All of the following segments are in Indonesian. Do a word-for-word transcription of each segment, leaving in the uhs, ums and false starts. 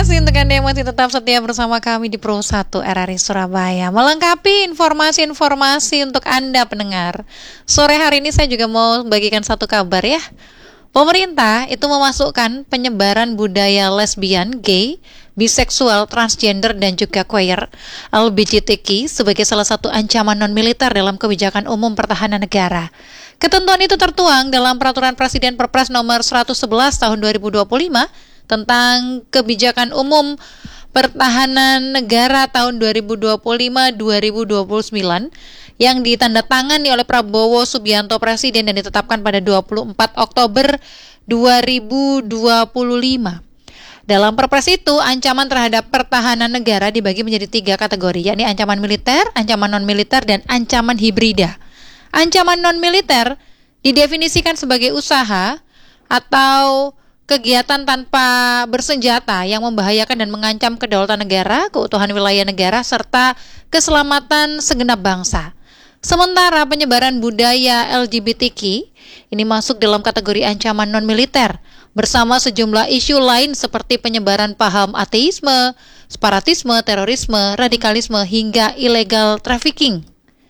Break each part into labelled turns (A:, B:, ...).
A: kasih untuk Anda yang masih tetap setia bersama kami di Pro satu R R I Surabaya. Melengkapi informasi-informasi untuk Anda pendengar, sore hari ini saya juga mau bagikan satu kabar ya. Pemerintah itu memasukkan penyebaran budaya lesbian, gay, biseksual, transgender, dan juga queer L G B T Q sebagai salah satu ancaman non-militer dalam kebijakan umum pertahanan negara. Ketentuan itu tertuang dalam Peraturan Presiden Perpres nomor seratus sebelas tahun dua ribu dua puluh lima tentang kebijakan umum pertahanan negara tahun dua ribu dua puluh lima sampai dua ribu dua puluh sembilan yang ditandatangani oleh Prabowo Subianto Presiden dan ditetapkan pada dua puluh empat Oktober dua ribu dua puluh lima. Dalam Perpres itu, ancaman terhadap pertahanan negara dibagi menjadi tiga kategori, yakni ancaman militer, ancaman non-militer, dan ancaman hibrida. Ancaman non-militer didefinisikan sebagai usaha atau kegiatan tanpa bersenjata yang membahayakan dan mengancam kedaulatan negara, keutuhan wilayah negara, serta keselamatan segenap bangsa. Sementara penyebaran budaya L G B T Q ini masuk dalam kategori ancaman non-militer bersama sejumlah isu lain seperti penyebaran paham ateisme, separatisme, terorisme, radikalisme, hingga illegal trafficking.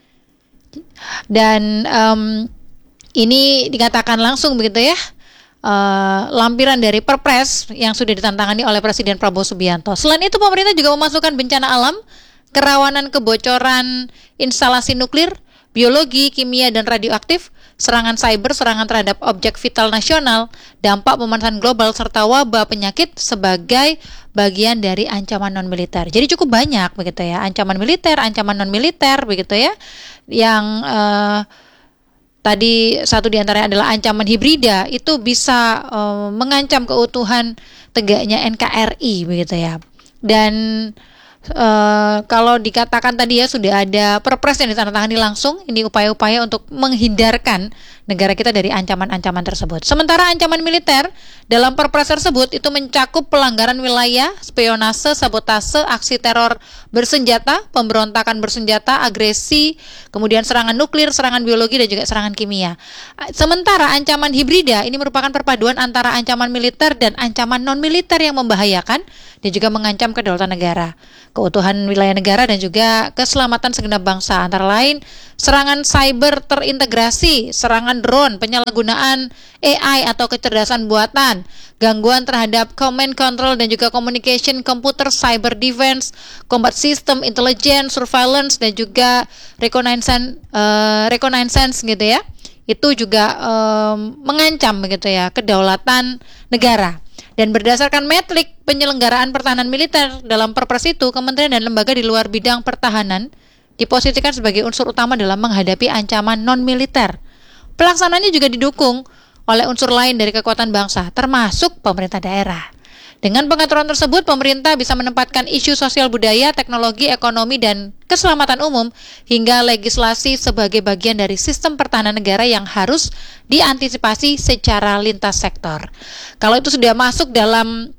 A: Dan um, ini dikatakan langsung begitu ya, uh, lampiran dari Perpres yang sudah ditantangani oleh Presiden Prabowo Subianto. Selain itu, pemerintah juga memasukkan bencana alam, kerawanan kebocoran instalasi nuklir, biologi, kimia, dan radioaktif, serangan cyber, serangan terhadap objek vital nasional, dampak pemanasan global, serta wabah penyakit sebagai bagian dari ancaman non-militer. Jadi cukup banyak begitu ya, ancaman militer, ancaman non-militer begitu ya, yang uh, tadi satu diantaranya adalah ancaman hibrida, itu bisa uh, mengancam keutuhan tegaknya N K R I begitu ya. Dan Uh, kalau dikatakan tadi ya sudah ada Perpres yang ditandatangani langsung, ini upaya-upaya untuk menghindarkan negara kita dari ancaman-ancaman tersebut. Sementara ancaman militer dalam Perpres tersebut itu mencakup pelanggaran wilayah, spionase, sabotase, aksi teror bersenjata, pemberontakan bersenjata, agresi, kemudian serangan nuklir, serangan biologi, dan juga serangan kimia. Sementara ancaman hibrida ini merupakan perpaduan antara ancaman militer dan ancaman non-militer yang membahayakan dan juga mengancam kedaulatan negara, keutuhan wilayah negara, dan juga keselamatan segenap bangsa. Antara lain serangan cyber terintegrasi, serangan drone, penyalahgunaan A I atau kecerdasan buatan, gangguan terhadap command control dan juga communication computer, cyber defense, combat system, intelligence, surveillance, dan juga reconnaissance, uh, reconnaissance gitu ya. Itu juga um, mengancam begitu ya kedaulatan negara. Dan berdasarkan metrik penyelenggaraan pertahanan militer dalam Perpres itu, kementerian dan lembaga di luar bidang pertahanan diposisikan sebagai unsur utama dalam menghadapi ancaman non-militer. Pelaksanaannya juga didukung oleh unsur lain dari kekuatan bangsa, termasuk pemerintah daerah. Dengan pengaturan tersebut, pemerintah bisa menempatkan isu sosial budaya, teknologi, ekonomi, dan keselamatan umum hingga legislasi sebagai bagian dari sistem pertahanan negara yang harus diantisipasi secara lintas sektor. Kalau itu sudah masuk dalam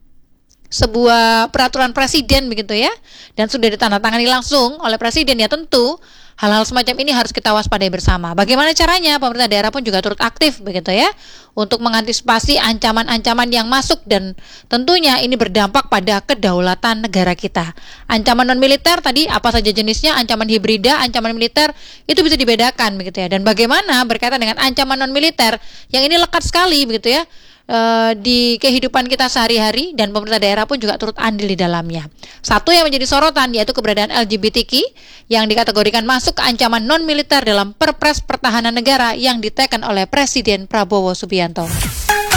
A: sebuah peraturan presiden begitu ya, dan sudah ditandatangani langsung oleh presiden, ya tentu hal-hal semacam ini harus kita waspadai bersama. Bagaimana caranya? Pemerintah daerah pun juga turut aktif begitu ya, untuk mengantisipasi ancaman-ancaman yang masuk, dan tentunya ini berdampak pada kedaulatan negara kita. Ancaman non-militer tadi apa saja jenisnya, ancaman hibrida, ancaman militer, itu bisa dibedakan begitu ya. Dan bagaimana berkaitan dengan ancaman non-militer yang ini lekat sekali begitu ya, di kehidupan kita sehari-hari, dan pemerintah daerah pun juga turut andil di dalamnya. Satu yang menjadi sorotan yaitu keberadaan L G B T Q yang dikategorikan masuk ke ancaman non-militer dalam Perpres Pertahanan Negara yang diteken oleh Presiden Prabowo Subianto.